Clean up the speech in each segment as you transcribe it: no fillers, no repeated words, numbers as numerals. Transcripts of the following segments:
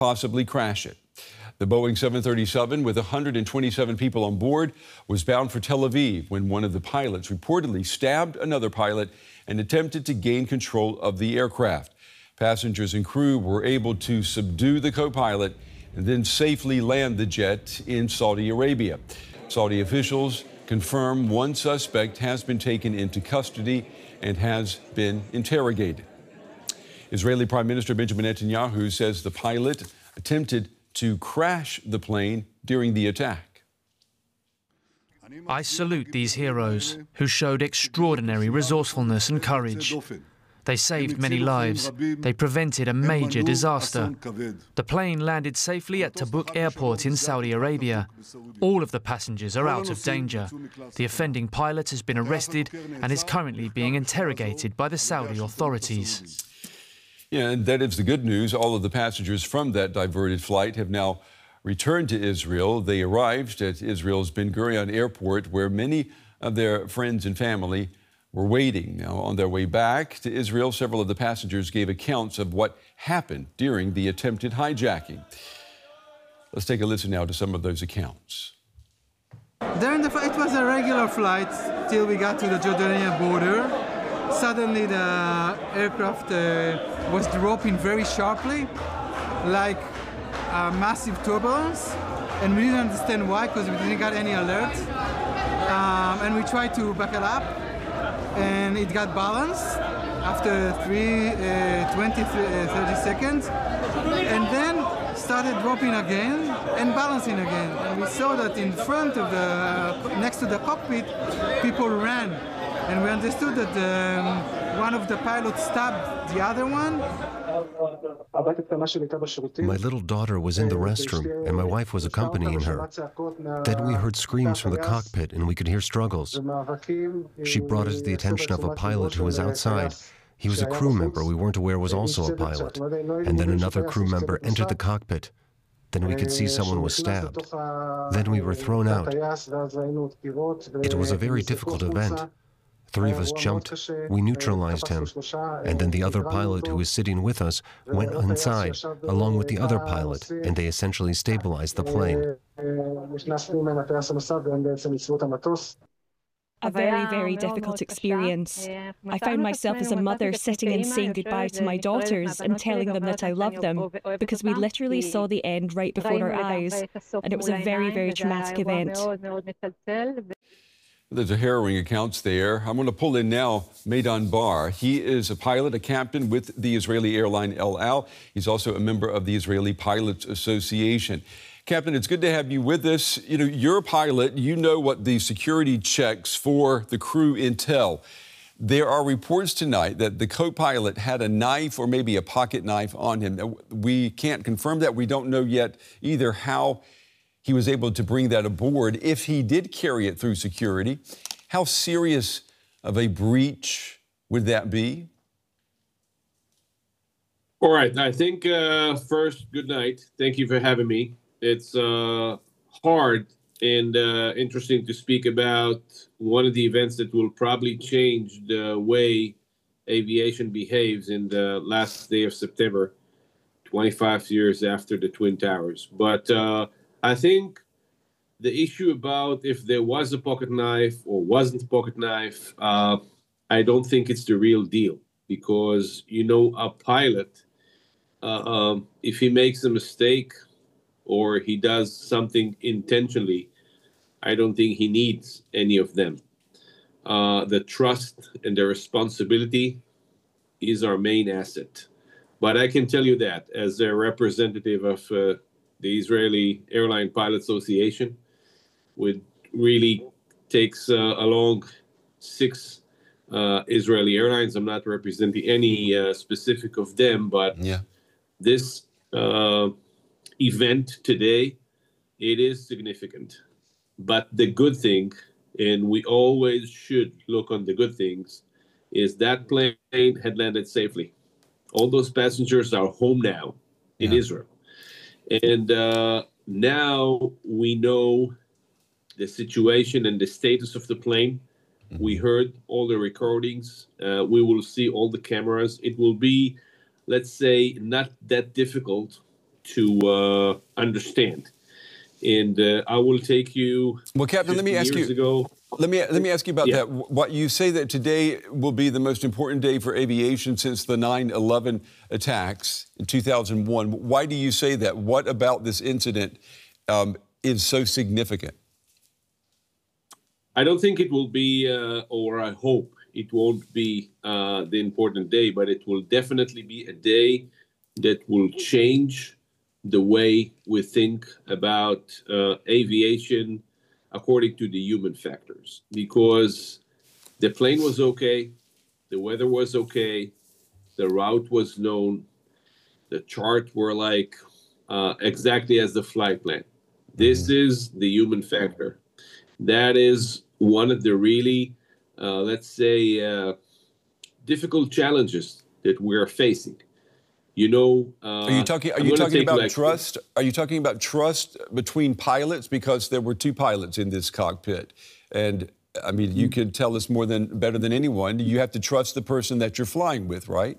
possibly crash it. The Boeing 737 with 127 people on board was bound for Tel Aviv when one of the pilots reportedly stabbed another pilot and attempted to gain control of the aircraft. Passengers and crew were able to subdue the co-pilot and then safely land the jet in Saudi Arabia. Saudi officials confirm one suspect has been taken into custody and has been interrogated. Israeli Prime Minister Benjamin Netanyahu says the pilot attempted to crash the plane during the attack. I salute these heroes who showed extraordinary resourcefulness and courage. They saved many lives. They prevented a major disaster. The plane landed safely at Tabuk Airport in Saudi Arabia. All of the passengers are out of danger. The offending pilot has been arrested and is currently being interrogated by the Saudi authorities. Yeah, and that is the good news. All of the passengers from that diverted flight have now returned to Israel. They arrived at Israel's Ben Gurion Airport, where many of their friends and family were waiting. Now, on their way back to Israel, several of the passengers gave accounts of what happened during the attempted hijacking. Let's take a listen now to some of those accounts. During the flight, it was a regular flight till we got to the Jordanian border. Suddenly, the aircraft was dropping very sharply, like a massive turbulence, and we didn't understand why because we didn't get any alert. And we tried to back it up, and it got balanced after 30 seconds, and then started dropping again and balancing again. And we saw that in front of next to the cockpit, people ran. And we understood that one of the pilots stabbed the other one. My little daughter was in the restroom, and my wife was accompanying her. Then we heard screams from the cockpit, and we could hear struggles. She brought us to the attention of a pilot who was outside. He was a crew member we weren't aware was also a pilot. And then another crew member entered the cockpit. Then we could see someone was stabbed. Then we were thrown out. It was a very difficult event. 3 of us jumped, we neutralized him, and then the other pilot who was sitting with us went inside, along with the other pilot, and they essentially stabilized the plane. A very, very difficult experience. I found myself as a mother sitting and saying goodbye to my daughters and telling them that I love them, because we literally saw the end right before our eyes, and it was a very, very traumatic event. There's a harrowing accounts there. I'm going to pull in now Meidan Bar. He is a pilot, a captain with the Israeli airline El Al. He's also a member of the Israeli Pilots Association. Captain, it's good to have you with us. You know, you're a pilot. You know what the security checks for the crew entail. There are reports tonight that the co-pilot had a knife or maybe a pocket knife on him. We can't confirm that. We don't know yet either how he was able to bring that aboard. If he did carry it through security, how serious of a breach would that be? All right. I think first, good night. Thank you for having me. It's hard and interesting to speak about one of the events that will probably change the way aviation behaves in the last day of September, 25 years after the Twin Towers. But I think the issue about if there was a pocket knife or wasn't a pocket knife, I don't think it's the real deal, because, you know, a pilot, if he makes a mistake or he does something intentionally, I don't think he needs any of them. The trust and the responsibility is our main asset. But I can tell you that as a representative of the Israeli Airline Pilot Association, which really takes along 6 Israeli airlines. I'm not representing any specific of them, but this event today, it is significant. But the good thing, and we always should look on the good things, is that plane had landed safely. All those passengers are home now in Israel. And now we know the situation and the status of the plane. We heard all the recordings. We will see all the cameras. It will be, let's say, not that difficult to understand. And I will take you. Well, Captain, let me ask you. Let me ask you about that. What you say that today will be the most important day for aviation since the 9/11 attacks in 2001. Why do you say that? What about this incident is so significant? I don't think it will be, or I hope it won't be the important day, but it will definitely be a day that will change the way we think about aviation according to the human factors. Because the plane was okay, the weather was okay, the route was known, the chart were like exactly as the flight plan. This is the human factor. That is one of the really, let's say, difficult challenges that we're facing. You know, are you talking about trust? Are you talking about trust between pilots? Because there were two pilots in this cockpit, and I mean, you can tell us better than anyone. You have to trust the person that you're flying with, right?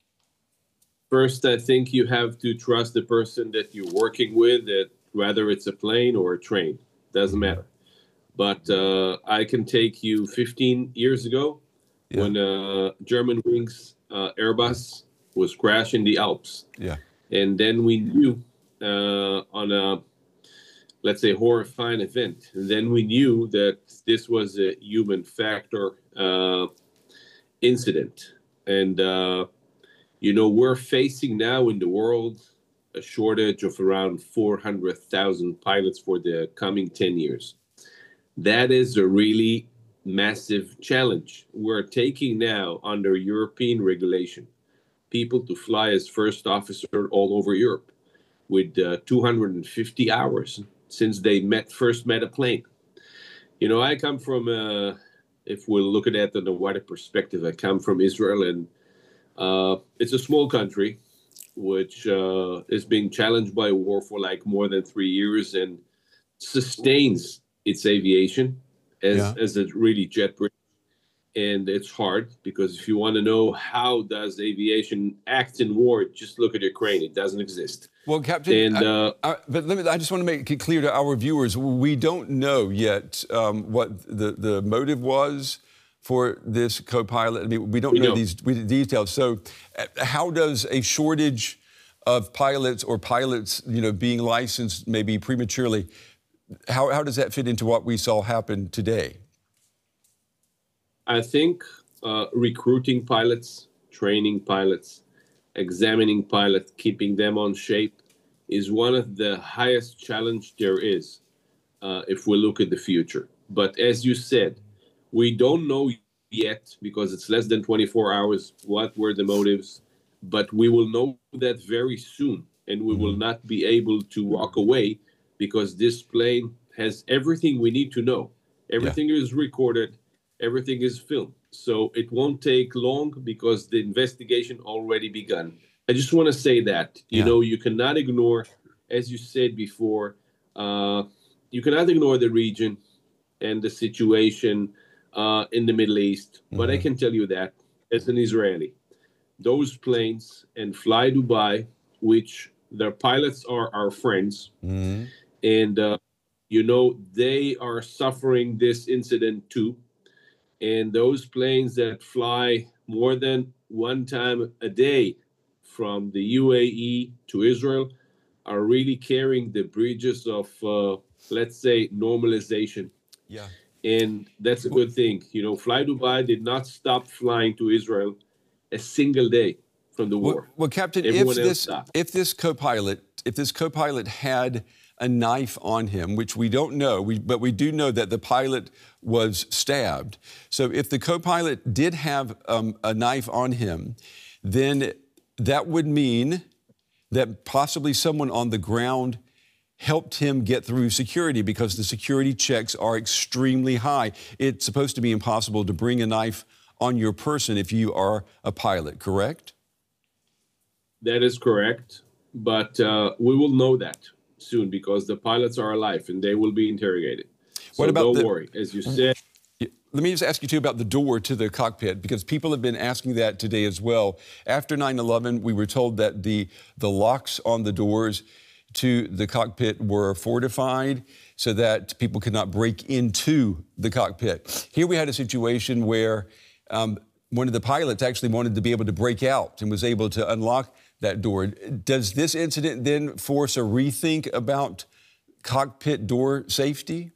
First, I think you have to trust the person that you're working with, that whether it's a plane or a train, doesn't matter. But I can take you 15 years ago when Germanwings Airbus was crashed in the Alps. Yeah. And then we knew on a, let's say, horrifying event, and then we knew that this was a human factor incident. And, you know, we're facing now in the world a shortage of around 400,000 pilots for the coming 10 years. That is a really massive challenge. We're taking now under European regulation people to fly as first officer all over Europe with 250 hours since they first met a plane. You know, I come from, if we'll look at it in a wider perspective, I come from Israel, and it's a small country which is being challenged by war for like more than 3 years and sustains its aviation as a really jet bridge. And it's hard because if you want to know how does aviation act in war, just look at Ukraine. It doesn't exist. Well, Captain, I just want to make it clear to our viewers, we don't know yet what the motive was for this co-pilot. I mean, we don't know these details. So how does a shortage of pilots or pilots, you know, being licensed maybe prematurely, how does that fit into what we saw happen today? I think recruiting pilots, training pilots, examining pilots, keeping them on shape is one of the highest challenge there is if we look at the future. But as you said, we don't know yet because it's less than 24 hours what were the motives, but we will know that very soon, and we will not be able to walk away because this plane has everything we need to know. Everything is recorded. Everything is filmed. So it won't take long because the investigation already begun. I just want to say that, you know, you cannot ignore, as you said before, you cannot ignore the region and the situation in the Middle East. But I can tell you that as an Israeli, those planes and Fly Dubai, which their pilots are our friends, and, you know, they are suffering this incident too. And those planes that fly more than one time a day from the UAE to Israel are really carrying the bridges of, let's say, normalization. Yeah. And that's a good thing. You know, Fly Dubai did not stop flying to Israel a single day from the war. Well, Captain, if this co-pilot had a knife on him, which we don't know, but we do know that the pilot was stabbed. So if the co-pilot did have a knife on him, then that would mean that possibly someone on the ground helped him get through security because the security checks are extremely high. It's supposed to be impossible to bring a knife on your person if you are a pilot, correct? That is correct, but we will know that soon because the pilots are alive and they will be interrogated. So don't worry. As you said, Let me just ask you, too, about the door to the cockpit, because people have been asking that today as well. After 9/11, we were told that the locks on the doors to the cockpit were fortified so that people could not break into the cockpit. Here we had a situation where one of the pilots actually wanted to be able to break out and was able to unlock that door. Does this incident then force a rethink about cockpit door safety?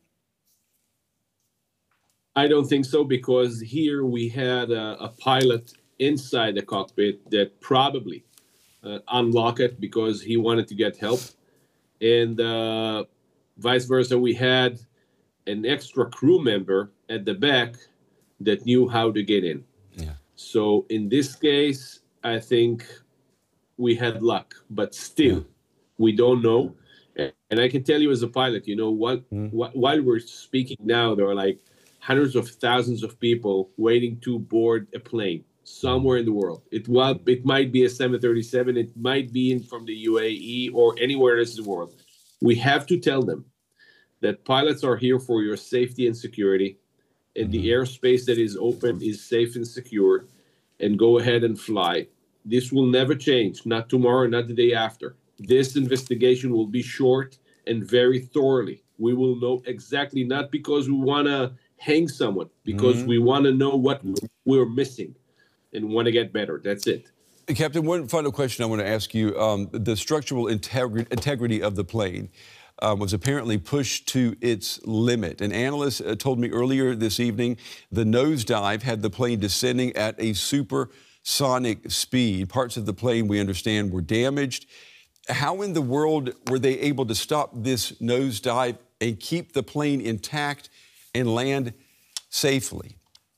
I don't think so, because here we had a pilot inside the cockpit that probably unlocked it because he wanted to get help. And vice versa, we had an extra crew member at the back that knew how to get in. Yeah. So in this case, I think we had luck, but still, we don't know. And I can tell you as a pilot, you know, while we're speaking now, there are like hundreds of thousands of people waiting to board a plane somewhere in the world. It might be a 737, it might be from the UAE or anywhere else in the world. We have to tell them that pilots are here for your safety and security, and the airspace that is open is safe and secure, and go ahead and fly. This will never change, not tomorrow, not the day after. This investigation will be short and very thoroughly. We will know exactly, not because we want to hang someone, because we want to know what we're missing and want to get better. That's it. Captain, one final question I want to ask you. The structural integrity of the plane was apparently pushed to its limit. An analyst told me earlier this evening the nosedive had the plane descending at a supersonic speed. Parts of the plane, we understand, were damaged. How in the world were they able to stop this nosedive and keep the plane intact and land safely?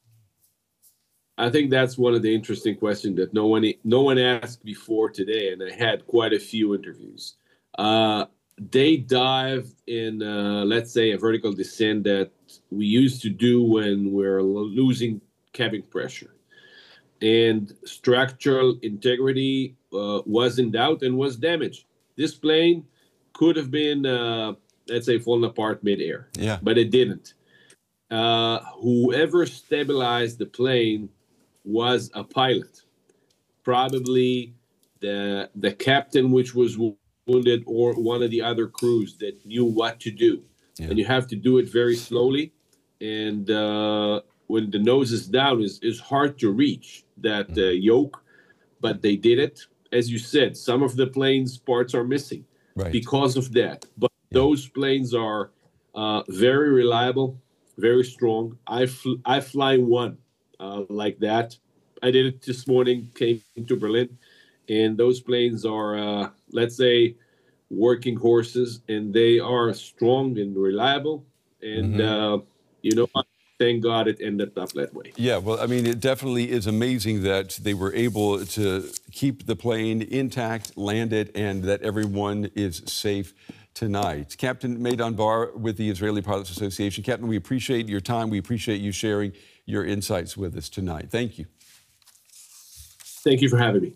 I think that's one of the interesting questions that no one asked before today, and I had quite a few interviews. They dived in, let's say, a vertical descent that we used to do when we're losing cabin pressure. And structural integrity was in doubt and was damaged. This plane could have been, let's say, fallen apart midair, but it didn't. Whoever stabilized the plane was a pilot, probably the captain, which was wounded, or one of the other crews that knew what to do. And you have to do it very slowly. And when the nose is down, it's hard to reach that yoke, but they did it. As you said, some of the plane's parts are missing because of that. But those planes are very reliable, very strong. I fly one like that. I did it this morning, came to Berlin, and those planes are, let's say, working horses, and they are strong and reliable. And, you know, thank God it ended up that way. Yeah, well, I mean, it definitely is amazing that they were able to keep the plane intact, land it, and that everyone is safe tonight. Captain Meidan Bar with the Israeli Pilots Association. Captain, we appreciate your time. We appreciate you sharing your insights with us tonight. Thank you. Thank you for having me.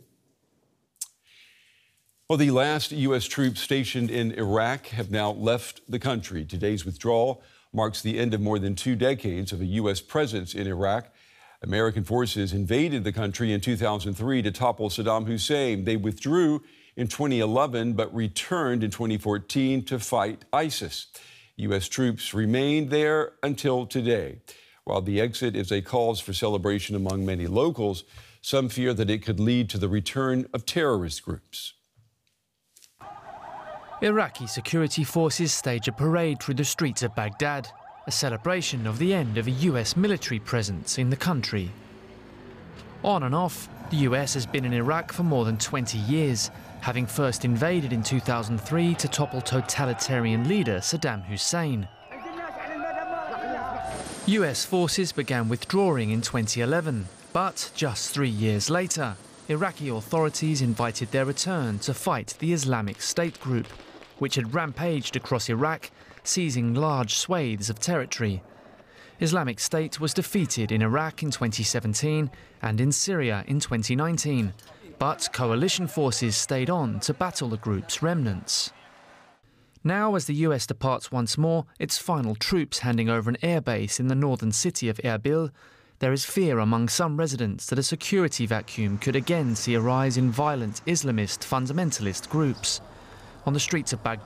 Well, the last U.S. troops stationed in Iraq have now left the country. Today's withdrawal marks the end of more than 2 decades of a U.S. presence in Iraq. American forces invaded the country in 2003 to topple Saddam Hussein. They withdrew in 2011, but returned in 2014 to fight ISIS. U.S. troops remained there until today. While the exit is a cause for celebration among many locals, some fear that it could lead to the return of terrorist groups. Iraqi security forces stage a parade through the streets of Baghdad, a celebration of the end of a US military presence in the country. On and off, the US has been in Iraq for more than 20 years, having first invaded in 2003 to topple totalitarian leader Saddam Hussein. US forces began withdrawing in 2011, but just 3 years later, Iraqi authorities invited their return to fight the Islamic State group, which had rampaged across Iraq, seizing large swathes of territory. Islamic State was defeated in Iraq in 2017 and in Syria in 2019, but coalition forces stayed on to battle the group's remnants. Now, as the US departs once more, its final troops handing over an airbase in the northern city of Erbil, there is fear among some residents that a security vacuum could again see a rise in violent Islamist fundamentalist groups. On the streets of Baghdad,